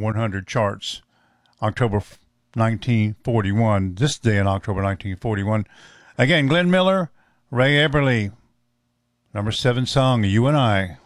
100 charts. October 1941, this day in October 1941. Again, Glenn Miller, Ray Eberly, number 7 song, You and I.